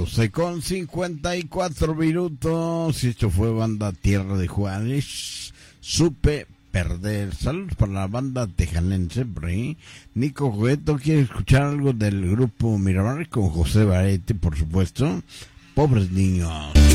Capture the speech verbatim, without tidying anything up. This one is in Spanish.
doce con cincuenta y cuatro minutos. Y esto fue banda Tierra de Juárez. Supe perder. Saludos para la banda tejanense por ahí. Nico Jugueto quiere escuchar algo del grupo Miramar con José Barete, por supuesto. Pobres niños.